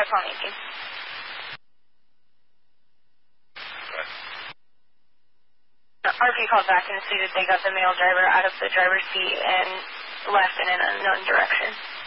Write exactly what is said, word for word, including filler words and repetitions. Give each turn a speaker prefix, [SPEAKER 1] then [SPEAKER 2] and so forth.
[SPEAKER 1] call eighteen. R P called back and stated they got the male driver out of the driver's seat and left in an unknown direction.